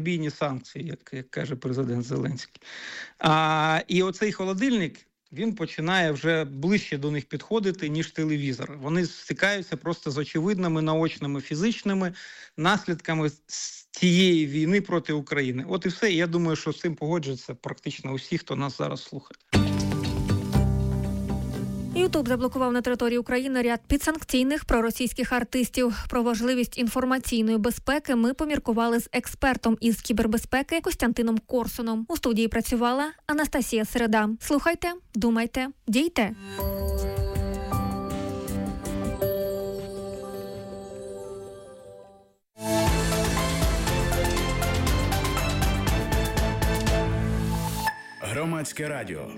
далекобійні санкції, як каже президент Зеленський. І оцей холодильник, він починає вже ближче до них підходити, ніж телевізор. Вони стикаються просто з очевидними наочними фізичними наслідками цієї війни проти України. От і все. Я думаю, що з цим погоджуються практично усі, хто нас зараз слухає. Ютуб заблокував на території України ряд підсанкційних проросійських артистів. Про важливість інформаційної безпеки ми поміркували з експертом із кібербезпеки Костянтином Корсуном. У студії працювала Анастасія Середа. Слухайте, думайте, дійте. Громадське радіо.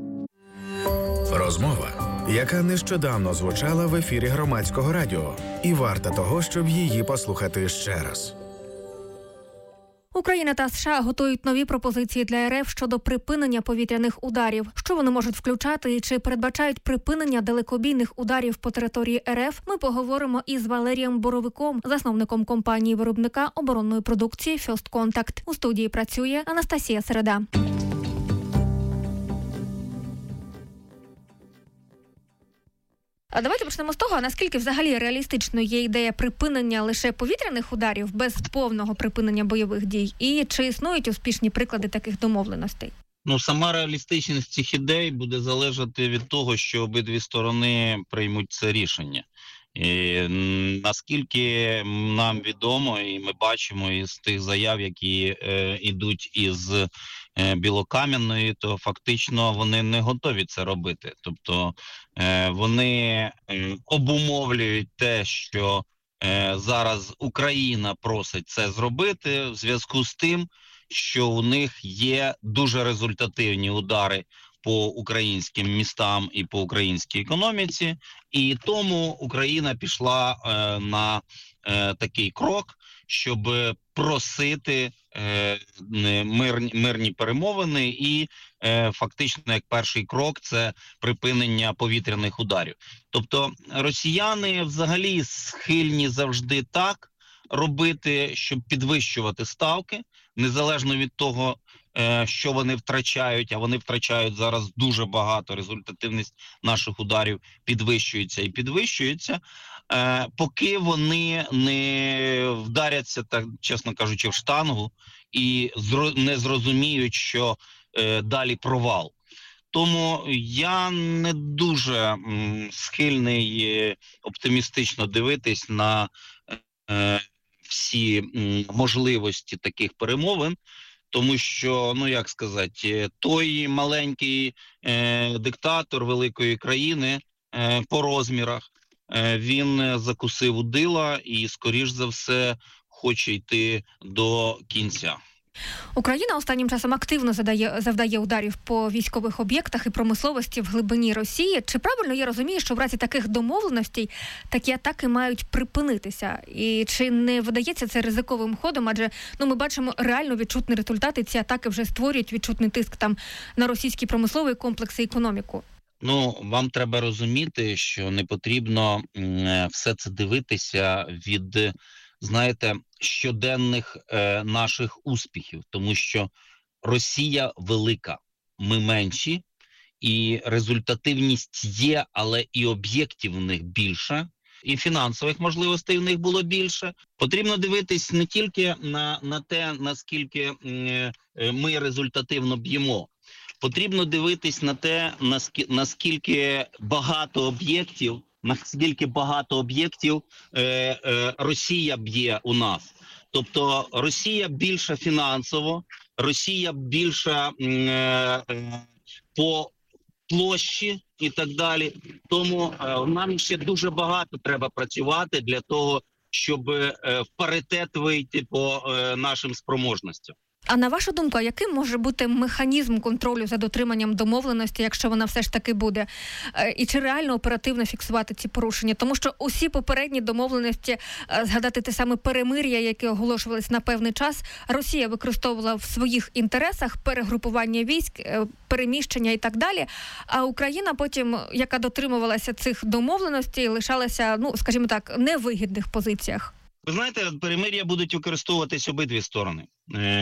Розмова, яка нещодавно звучала в ефірі Громадського радіо, і варта того, щоб її послухати ще раз. Україна та США готують нові пропозиції для РФ щодо припинення повітряних ударів. Що вони можуть включати і чи передбачають припинення далекобійних ударів по території РФ, ми поговоримо із Валерієм Боровиком, засновником компанії-виробника оборонної продукції First Contact. У студії працює Анастасія Середа. А давайте почнемо з того, наскільки взагалі реалістичною є ідея припинення лише повітряних ударів без повного припинення бойових дій? І чи існують успішні приклади таких домовленостей? Сама реалістичність цих ідей буде залежати від того, що обидві сторони приймуть це рішення. І наскільки нам відомо, і ми бачимо із тих заяв, які йдуть із Білокам'яної, то фактично вони не готові це робити. Тобто вони обумовлюють те, що зараз Україна просить це зробити в зв'язку з тим, що у них є дуже результативні удари по українським містам і по українській економіці, і тому Україна пішла на такий крок, щоб просити мирні перемовини і фактично як перший крок це припинення повітряних ударів. Тобто росіяни взагалі схильні завжди так робити, щоб підвищувати ставки, незалежно від того, що вони втрачають, а вони втрачають зараз дуже багато, результативність наших ударів підвищується і підвищується, поки вони не вдаряться, так чесно кажучи, в штангу і не зрозуміють, що далі провал. Тому я не дуже схильний оптимістично дивитись на всі можливості таких перемовин, тому що, як сказати, той маленький диктатор великої країни по розмірах, він закусив удила і, скоріш за все, хоче йти до кінця. Україна останнім часом активно завдає ударів по військових об'єктах і промисловості в глибині Росії. Чи правильно я розумію, що в разі таких домовленостей такі атаки мають припинитися? І чи не видається це ризиковим ходом? Адже ми бачимо реально відчутні результати. Ці атаки вже створюють відчутний тиск на російські промислові комплекси і економіку. Вам треба розуміти, що не потрібно все це дивитися від, щоденних наших успіхів, тому що Росія велика, ми менші, і результативність є, але і об'єктів в них більше, і фінансових можливостей в них було більше. Потрібно дивитись не тільки на те, наскільки ми результативно б'ємо, потрібно дивитись на те, наскільки багато об'єктів Росія б'є у нас. Тобто Росія більша фінансово, Росія більша по площі і так далі. Тому нам ще дуже багато треба працювати для того, щоб в паритет вийти по нашим спроможностям. А на вашу думку, яким може бути механізм контролю за дотриманням домовленості, якщо вона все ж таки буде? І чи реально оперативно фіксувати ці порушення? Тому що усі попередні домовленості, згадати те саме перемир'я, яке оголошувалось на певний час, Росія використовувала в своїх інтересах перегрупування військ, переміщення і так далі. А Україна потім, яка дотримувалася цих домовленостей, лишалася, скажімо так, невигідних позиціях. Ви знаєте, перемир'я будуть використовуватись обидві сторони.